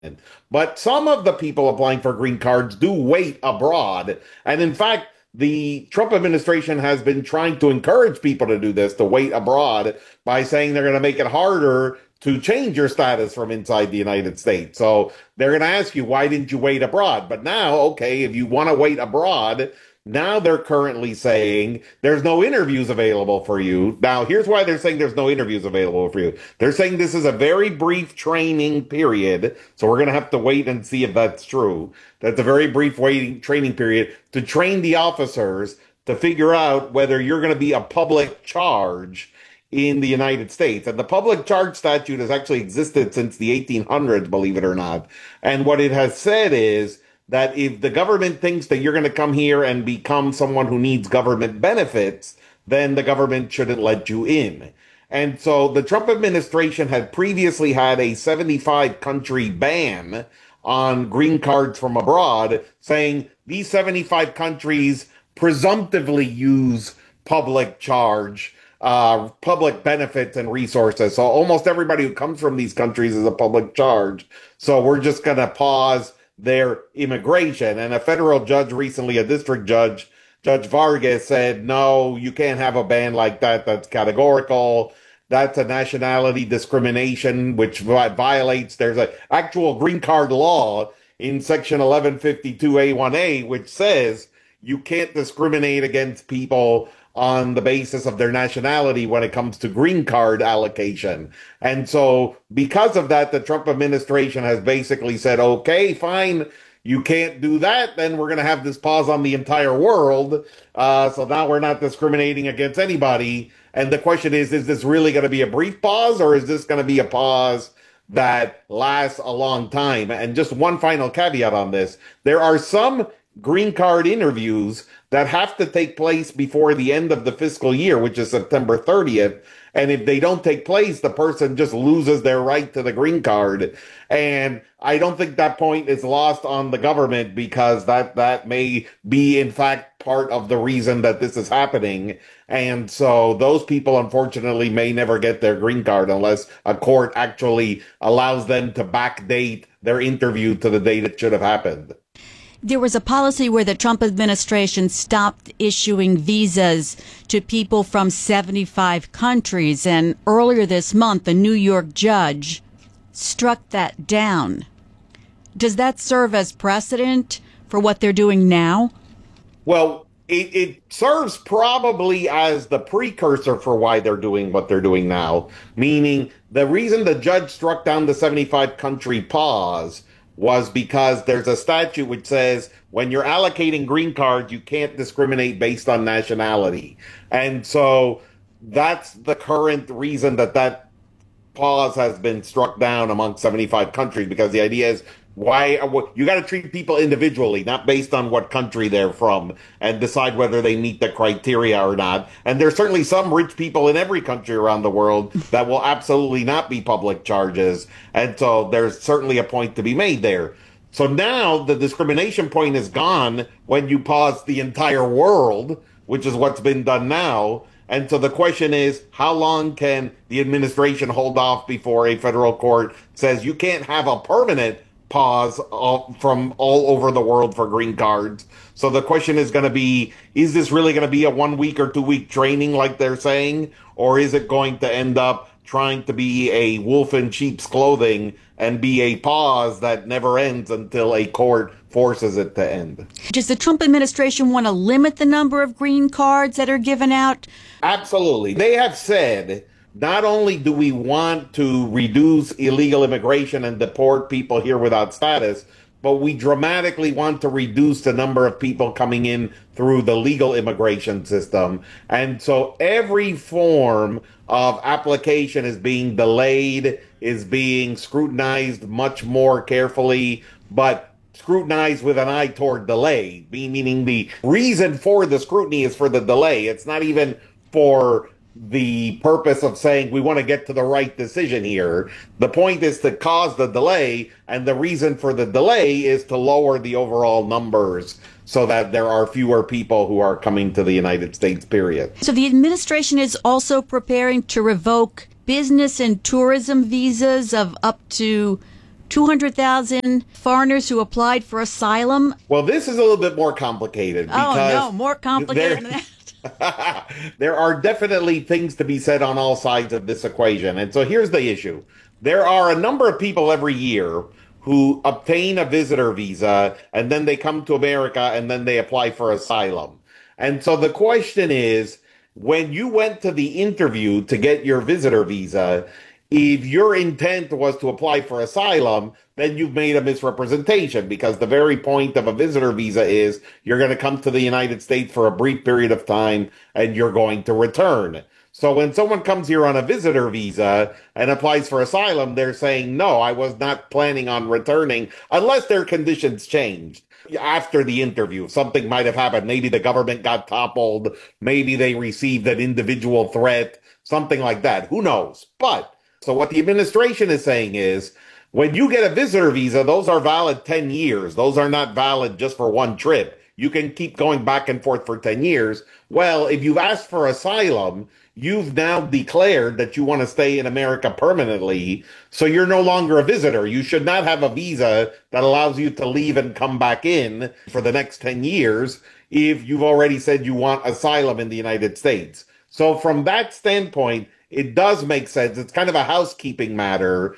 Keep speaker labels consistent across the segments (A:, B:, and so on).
A: But some of the people applying for green cards do wait abroad. And in fact, the Trump administration has been trying to encourage people to do this, to wait abroad, by saying they're going to make it harder to change your status from inside the United States. So they're going to ask you, why didn't you wait abroad? But now, okay, if you want to wait abroad, now they're currently saying there's no interviews available for you. Now, here's why they're saying there's no interviews available for you. They're saying this is a very brief training period. So we're going to have to wait and see if that's true. That's a very brief waiting training period to train the officers to figure out whether you're going to be a public charge in the United States. And the public charge statute has actually existed since the 1800s, believe it or not. And what it has said is that if the government thinks that you're going to come here and become someone who needs government benefits, then the government shouldn't let you in. And so the Trump administration had previously had a 75 country ban on green cards from abroad, saying these 75 countries presumptively use public charge, public benefits and resources. So almost everybody who comes from these countries is a public charge. So we're just going to pause their immigration. And a federal judge recently, a district judge, Judge Vargas, said, no, you can't have a ban like that. That's categorical. That's a nationality discrimination, which violates, there's an actual green card law in section 1152A1A, which says you can't discriminate against people on the basis of their nationality when it comes to green card allocation. And so because of that, the Trump administration has basically said, okay, fine, you can't do that, then we're going to have this pause on the entire world. So now we're not discriminating against anybody. And the question is this really going to be a brief pause, or is this going to be a pause that lasts a long time? And just one final caveat on this. There are some green card interviews that have to take place before the end of the fiscal year, which is September 30th. And if they don't take place, the person just loses their right to the green card. And I don't think that point is lost on the government, because that may be, in fact, part of the reason that this is happening. And so those people, unfortunately, may never get their green card unless a court actually allows them to backdate their interview to the date it should have happened.
B: There was a policy where the Trump administration stopped issuing visas to people from 75 countries. And earlier this month, a New York judge struck that down. Does that serve as precedent for what they're doing now?
A: Well, it serves probably as the precursor for why they're doing what they're doing now, meaning the reason the judge struck down the 75 country pause was because there's a statute which says when you're allocating green cards, you can't discriminate based on nationality. And so that's the current reason that pause has been struck down among 75 countries, because the idea is why you got to treat people individually, not based on what country they're from, and decide whether they meet the criteria or not. And there's certainly some rich people in every country around the world that will absolutely not be public charges. And so there's certainly a point to be made there. So now the discrimination point is gone when you pause the entire world, which is what's been done now. And so the question is, how long can the administration hold off before a federal court says you can't have a permanent pause from all over the world for green cards? So the question is going to be, is this really going to be a 1 week or 2 week training like they're saying? Or is it going to end up trying to be a wolf in sheep's clothing and be a pause that never ends until a court forces it to end?
B: Does the Trump administration want to limit the number of green cards that are given out?
A: Absolutely. They have said, not only do we want to reduce illegal immigration and deport people here without status, but we dramatically want to reduce the number of people coming in through the legal immigration system. And so every form of application is being delayed, is being scrutinized much more carefully, but scrutinized with an eye toward delay, meaning the reason for the scrutiny is for the delay. It's not even for the purpose of saying we want to get to the right decision here. The point is to cause the delay, and the reason for the delay is to lower the overall numbers so that there are fewer people who are coming to the United States, period.
B: So the administration is also preparing to revoke business and tourism visas of up to 200,000 foreigners who applied for asylum.
A: Well, this is a little bit more complicated
B: Oh,
A: because
B: no, more complicated than that.
A: there are definitely things to be said on all sides of this equation. And so here's the issue. There are a number of people every year who obtain a visitor visa and then they come to America and then they apply for asylum. And so the question is, when you went to the interview to get your visitor visa, if your intent was to apply for asylum, then you've made a misrepresentation because the very point of a visitor visa is you're going to come to the United States for a brief period of time and you're going to return. So when someone comes here on a visitor visa and applies for asylum, they're saying, no, I was not planning on returning unless their conditions changed after the interview. Something might have happened. Maybe the government got toppled. Maybe they received an individual threat, something like that. Who knows? But so what the administration is saying is when you get a visitor visa, those are valid 10 years. Those are not valid just for one trip. You can keep going back and forth for 10 years. Well, if you've asked for asylum, you've now declared that you want to stay in America permanently. So you're no longer a visitor. You should not have a visa that allows you to leave and come back in for the next 10 years if you've already said you want asylum in the United States. So from that standpoint, it does make sense. It's kind of a housekeeping matter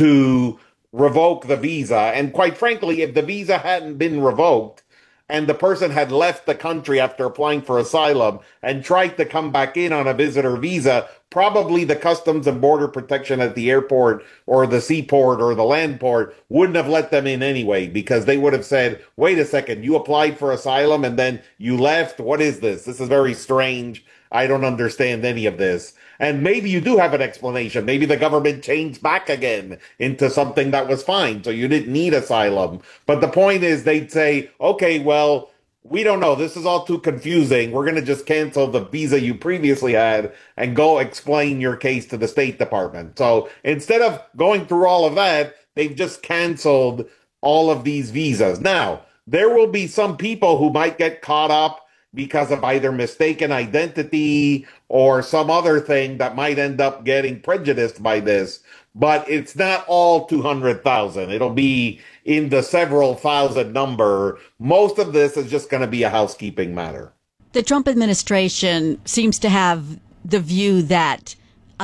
A: to revoke the visa. And quite frankly, if the visa hadn't been revoked and the person had left the country after applying for asylum and tried to come back in on a visitor visa, probably the Customs and Border Protection at the airport or the seaport or the land port wouldn't have let them in anyway, because they would have said, wait a second, you applied for asylum and then you left? What is this? This is very strange. I don't understand any of this. And maybe you do have an explanation. Maybe the government changed back again into something that was fine, so you didn't need asylum. But the point is they'd say, okay, well, we don't know. This is all too confusing. We're going to just cancel the visa you previously had and go explain your case to the State Department. So instead of going through all of that, they've just canceled all of these visas. Now, there will be some people who might get caught up because of either mistaken identity or some other thing that might end up getting prejudiced by this. But it's not all 200,000. It'll be in the several thousand number. Most of this is just going to be a housekeeping matter.
B: The Trump administration seems to have the view that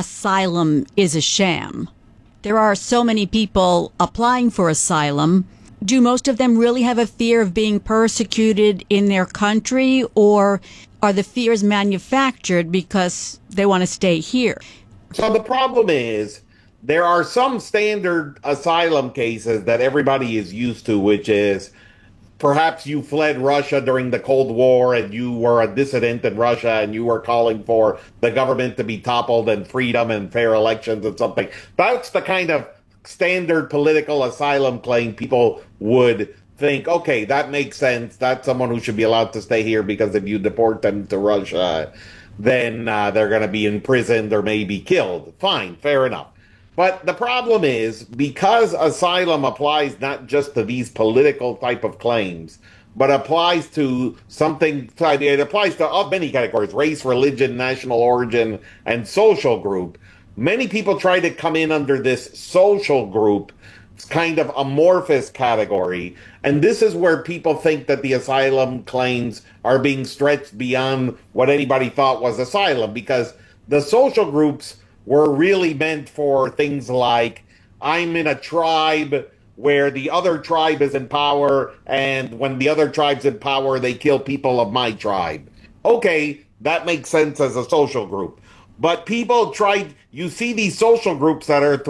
B: asylum is a sham. There are so many people applying for asylum. Do most of them really have a fear of being persecuted in their country, or are the fears manufactured because they want to stay here?
A: So the problem is there are some standard asylum cases that everybody is used to, which is perhaps you fled Russia during the Cold War and you were a dissident in Russia and you were calling for the government to be toppled and freedom and fair elections and something. That's the kind of standard political asylum claim people would think, okay, that makes sense. That's someone who should be allowed to stay here because if you deport them to Russia, then they're going to be imprisoned or maybe killed. Fine, fair enough. But the problem is, because asylum applies not just to these political type of claims, but applies to something, it applies to many categories: race, religion, national origin, and social group. Many people try to come in under this social group kind of amorphous category. And this is where people think that the asylum claims are being stretched beyond what anybody thought was asylum, because the social groups were really meant for things like, I'm in a tribe where the other tribe is in power, and when the other tribe's in power, they kill people of my tribe. Okay, that makes sense as a social group. But people tried, you see these social groups that are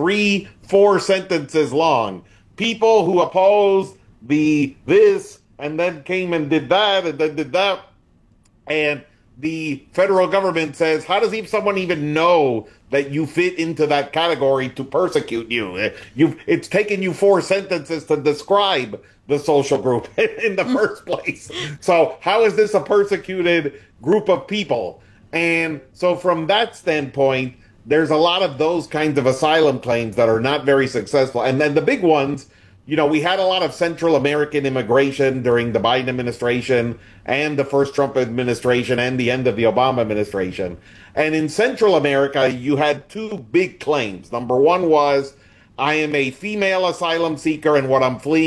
A: 3-4 sentences long. People who opposed this and then came and did that and then did that. And the federal government says, how does someone even know that you fit into that category to persecute you? It's taken you 4 sentences to describe the social group in the first place. So how is this a persecuted group of people? And so from that standpoint, there's a lot of those kinds of asylum claims that are not very successful. And then the big ones, we had a lot of Central American immigration during the Biden administration and the first Trump administration and the end of the Obama administration. And in Central America, you had 2 big claims. Number one was, I am a female asylum seeker, and what I'm fleeing